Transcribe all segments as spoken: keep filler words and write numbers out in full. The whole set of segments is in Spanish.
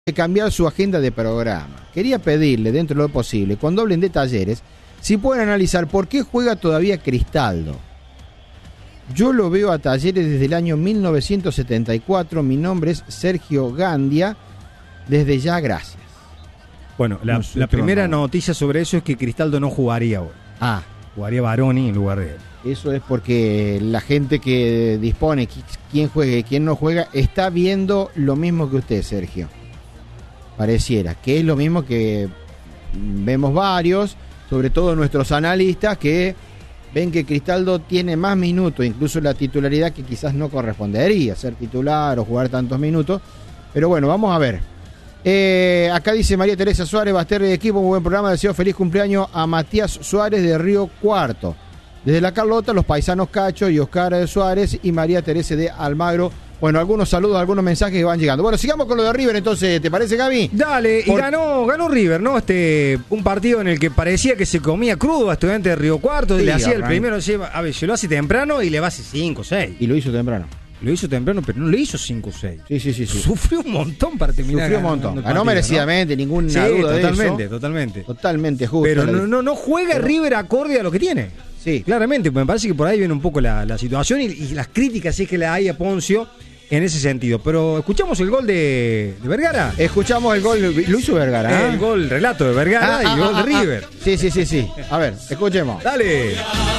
de cambiar su agenda de programa. Quería pedirle, dentro de lo posible, cuando hablen de Talleres, si pueden analizar por qué juega todavía Cristaldo. Yo lo veo a Talleres desde el año mil novecientos setenta y cuatro. Mi nombre es Sergio Gandia. Desde ya, gracias. Bueno, la, No sé, la primera no. noticia sobre eso es que Cristaldo no jugaría hoy. Ah, Jugaría Baroni en lugar de él. eso es porque la gente que dispone, qui- quién juega y quién no juega, está viendo lo mismo que usted, Sergio. Pareciera, que es lo mismo que vemos varios, sobre todo nuestros analistas, que ven que Cristaldo tiene más minutos, incluso la titularidad que quizás no correspondería, ser titular o jugar tantos minutos. Pero bueno, vamos a ver. Eh, acá dice María Teresa Suárez, Basterri de equipo, muy buen programa, deseo feliz cumpleaños a Matías Suárez de Río Cuarto. Desde la Carlota, los paisanos Cacho y Oscar Suárez y María Teresa de Almagro. Bueno, algunos saludos, algunos mensajes que van llegando. Bueno, sigamos con lo de River entonces, ¿te parece, Gaby? Dale, Por- y ganó, ganó River, ¿no? Este, un partido en el que parecía que se comía crudo a Estudiantes de Río Cuarto, Sí, le hacía el arran- primero, lleva- a ver, se lo hace temprano y le va a hacer cinco o seis. Y lo hizo temprano. Lo hizo temprano, pero no le hizo cinco o seis. Sí, sí, sí, sí. Sufrió un montón para terminar. Sufrió un ganando montón. el Ganó partido, merecidamente, ¿no? ninguna Sí, duda totalmente, de eso. totalmente. Totalmente justo. Pero la no, dif- no, no juega Pero- River acorde a lo que tiene. Sí. Claramente, me parece que por ahí viene un poco la, la situación y, y las críticas sí que le hay a Poncio en ese sentido. Pero escuchamos el gol de, de Vergara. Escuchamos el gol, lo hizo Vergara. ¿eh? El gol, relato de Vergara Ah, y ah, el gol ah, de ah, River. ah. Sí, sí, sí, sí. A ver, escuchemos. Dale.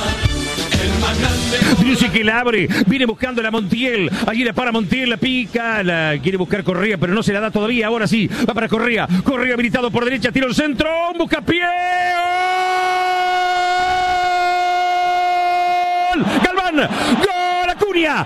Dice que la abre, viene buscando la Montiel, allí la para Montiel, la pica, la quiere buscar Correa, pero no se la da todavía, ahora sí, va para Correa, Correa habilitado por derecha, tiro el centro, busca pie, ¡gol! Galván, gol, Acuña,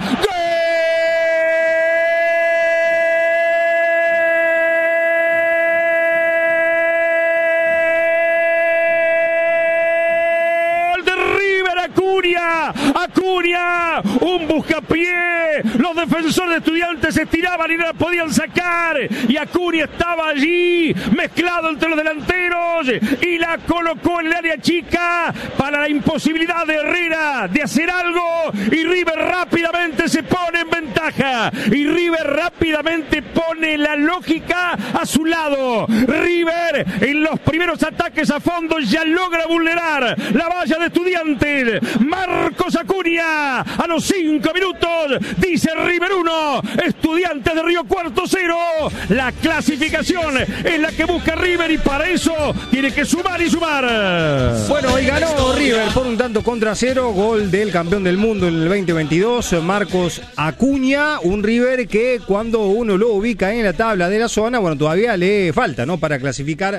gol de River, Acuña, Acuña, un buscapié, los defensores de Estudiantes se estiraban y no la podían sacar, y Acuña estaba allí, mezclado entre los delanteros, y la colocó en el área chica, para la imposibilidad de Herrera de hacer algo, y River rápidamente se pone en ventaja, y River rápidamente pone la lógica a su lado, River en los primeros ataques a fondo ya logra vulnerar la valla de Estudiantes, Marcos Acuña a los cinco minutos, dice River uno, Estudiantes de Río Cuarto cero, la clasificación es la que busca River y para eso tiene que sumar y sumar. Bueno, hoy ganó River por un tanto contra cero, gol del campeón del mundo en el veinte veintidós, Marcos Acuña, un River que cuando uno lo ubica en la tabla de la zona, bueno, todavía le falta, ¿no? Para clasificar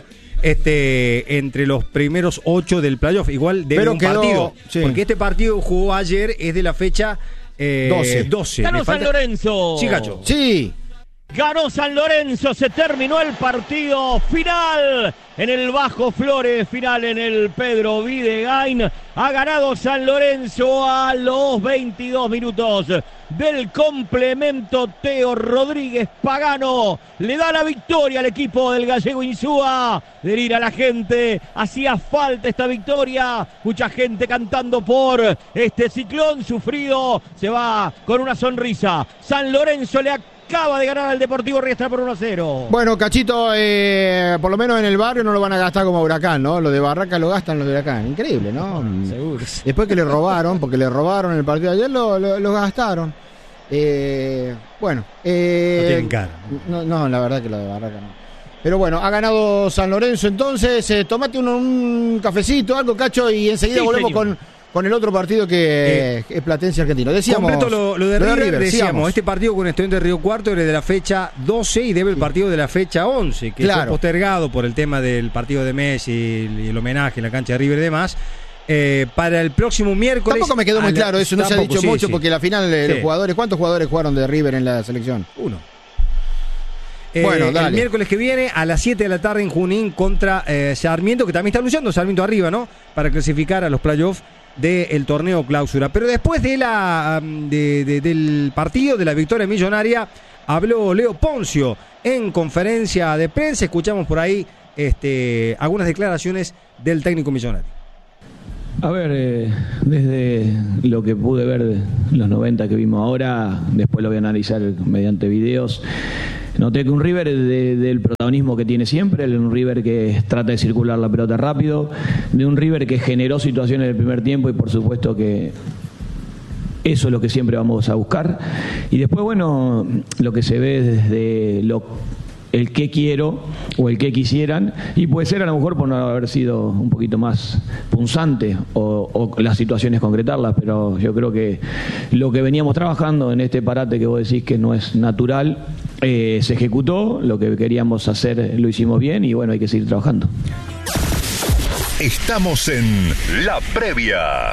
este entre los primeros ocho del playoff, igual debe Pero un quedó- partido, sí. porque este partido jugó ayer, es de la fecha eh, doce. doce. Ganó Le San falta- Lorenzo. Sí, Cacho. Sí. Ganó San Lorenzo, se terminó el partido final en el Bajo Flores, final en el Pedro Videgain. Ha ganado San Lorenzo a los veintidós minutos del complemento. Teo Rodríguez Pagano le da la victoria al equipo del gallego Insúa. Delira la gente, hacía falta esta victoria. Mucha gente cantando por este ciclón sufrido. Se va con una sonrisa. San Lorenzo le acaba de ganar al Deportivo Riestra por uno a cero. Bueno, Cachito, eh, por lo menos en el barrio no lo van a gastar como Huracán, ¿no? Lo de Barraca lo gastan los de Huracán. Increíble, ¿no? Seguro. Después que le robaron, porque le robaron el partido de ayer, lo, lo, lo gastaron. Eh, bueno. Eh, No tienen cara. No, no, la verdad que lo de Barraca no. Pero bueno, ha ganado San Lorenzo entonces. Eh, tomate un, un cafecito, algo, Cacho, y enseguida Sí, volvemos señor. con, con el otro partido que es Platense Argentino. Decíamos, Completo lo, lo de River, decíamos, decíamos. este partido con Estudiantes de Río Cuarto era de la fecha doce y debe el partido de la fecha once, que Claro. fue postergado por el tema del partido de Messi y el homenaje en la cancha de River y demás. Eh, para el próximo miércoles. Tampoco me quedó muy a la- claro eso, no se ha tampoco, dicho sí, mucho sí. porque la final de los Sí. jugadores, ¿cuántos jugadores jugaron de River en la selección? Uno. Eh, Bueno, dale. el miércoles que viene a las siete de la tarde en Junín contra eh, Sarmiento, que también está luchando, Sarmiento arriba, ¿no? Para clasificar a los playoffs del torneo clausura. Pero después de la um, de, de, del partido, de la victoria millonaria, habló Leo Poncio en conferencia de prensa. Escuchamos por ahí este, algunas declaraciones del técnico millonario. A ver, eh, desde lo que pude ver de los noventa que vimos ahora, después lo voy a analizar mediante videos, Noté que un River de, del protagonismo que tiene siempre, un River que trata de circular la pelota rápido, de un River que generó situaciones del primer tiempo y por supuesto que eso es lo que siempre vamos a buscar. Y después, bueno, lo que se ve desde lo, el que quiero o el que quisieran, y puede ser a lo mejor por no haber sido un poquito más punzante o, o las situaciones concretarlas, pero yo creo que lo que veníamos trabajando en este parate que vos decís que no es natural, eh, se ejecutó, lo que queríamos hacer lo hicimos bien y bueno, hay que seguir trabajando. Estamos en La Previa.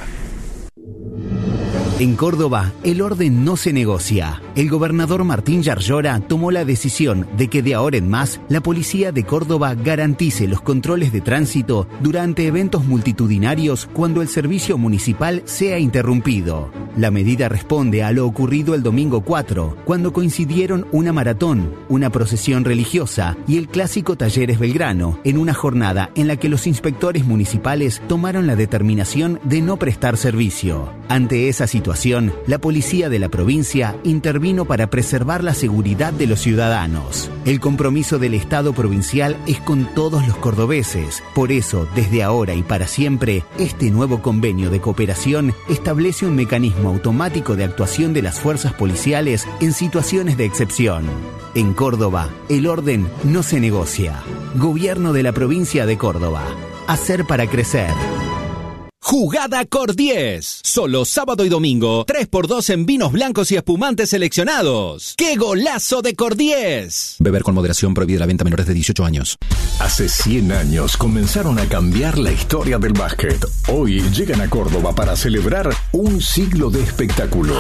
En Córdoba, el orden no se negocia. El gobernador Martín Yarlora tomó la decisión de que de ahora en más, la policía de Córdoba garantice los controles de tránsito durante eventos multitudinarios cuando el servicio municipal sea interrumpido. La medida responde a lo ocurrido el domingo cuatro, cuando coincidieron una maratón, una procesión religiosa y el clásico Talleres Belgrano, en una jornada en la que los inspectores municipales tomaron la determinación de no prestar servicio. Ante esa situación, la policía de la provincia intervino para preservar la seguridad de los ciudadanos. El compromiso del Estado provincial es con todos los cordobeses. Por eso, desde ahora y para siempre, este nuevo convenio de cooperación establece un mecanismo automático de actuación de las fuerzas policiales en situaciones de excepción. En Córdoba, el orden no se negocia. Gobierno de la provincia de Córdoba. Hacer para crecer. Jugada Cor diez. Solo sábado y domingo, tres por dos en vinos blancos y espumantes seleccionados. ¡Qué golazo de Cor diez! Beber con moderación, prohibida la venta a menores de dieciocho años. Hace cien años comenzaron a cambiar la historia del básquet. Hoy llegan a Córdoba para celebrar un siglo de espectáculo.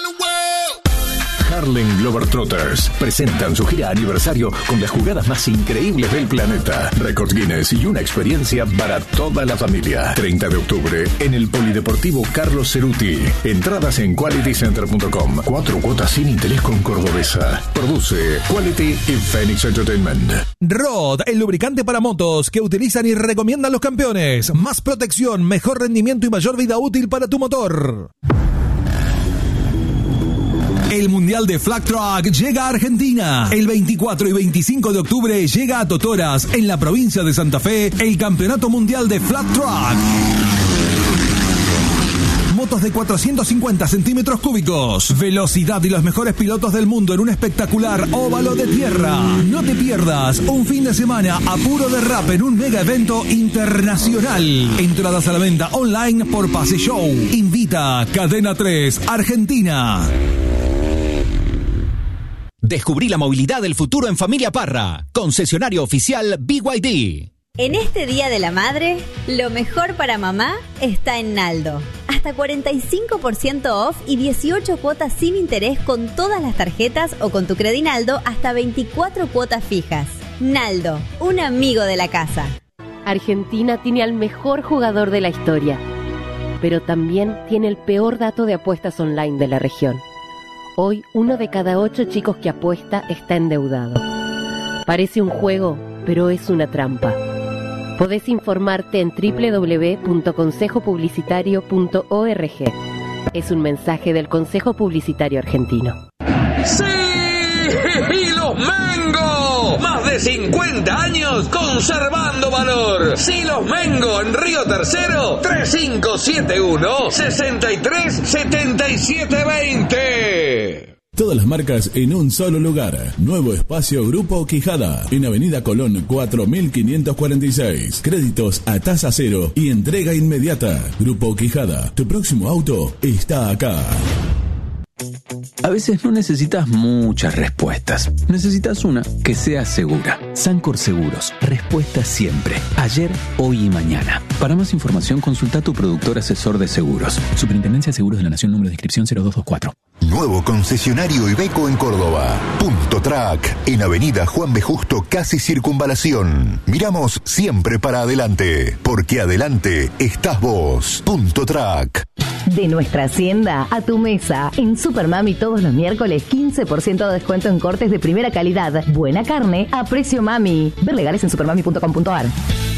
Harlem Globetrotters presentan su gira aniversario con las jugadas más increíbles del planeta, récords Guinness y una experiencia para toda la familia. treinta de octubre en el Polideportivo Carlos Ceruti. Entradas en quality center punto com. Cuatro cuotas sin interés con Cordobesa. Produce Quality y Phoenix Entertainment. Rod, el lubricante para motos que utilizan y recomiendan los campeones. Más protección, mejor rendimiento y mayor vida útil para tu motor. El Mundial de Flag Truck llega a Argentina. El veinticuatro y veinticinco de octubre llega a Totoras, en la provincia de Santa Fe, el Campeonato Mundial de Flag Truck. Motos de cuatrocientos cincuenta centímetros cúbicos, velocidad y los mejores pilotos del mundo en un espectacular óvalo de tierra. No te pierdas un fin de semana a puro derrape en un mega evento internacional. Entradas a la venta online por Pase Show. Invita Cadena tres Argentina. Descubrí la movilidad del futuro en Familia Parra. Concesionario oficial B Y D. En este Día de la Madre, lo mejor para mamá está en Naldo. Hasta cuarenta y cinco por ciento off y dieciocho cuotas sin interés con todas las tarjetas o con tu Credinaldo hasta veinticuatro cuotas fijas. Naldo, un amigo de la casa. Argentina tiene al mejor jugador de la historia, pero también tiene el peor dato de apuestas online de la región. Hoy, uno de cada ocho chicos que apuesta está endeudado. Parece un juego, pero es una trampa. Podés informarte en doble u doble u doble u punto consejo publicitario punto org. Es un mensaje del Consejo Publicitario Argentino. ¡Sí! ¡Y los Mengo! Más de cincuenta años conservando valor. Silos Mengo en Río Tercero, tres cinco siete uno, seis tres siete siete dos cero. Todas las marcas en un solo lugar. Nuevo espacio Grupo Quijada, en Avenida Colón cuatro mil quinientos cuarenta y seis. Créditos a tasa cero y entrega inmediata. Grupo Quijada, tu próximo auto está acá. A veces no necesitas muchas respuestas. Necesitas una que sea segura. Sancor Seguros. Respuesta siempre. Ayer, hoy y mañana. Para más información, consulta a tu productor asesor de seguros. Superintendencia de Seguros de la Nación, número de inscripción cero dos dos cuatro. Nuevo concesionario Iveco en Córdoba. Punto Track, en Avenida Juan B. Justo, casi Circunvalación. Miramos siempre para adelante, porque adelante estás vos. Punto Track. De nuestra hacienda a tu mesa. En Supermami todos los miércoles quince por ciento de descuento en cortes de primera calidad. Buena carne a precio mami. Ver legales en supermami punto com punto ar.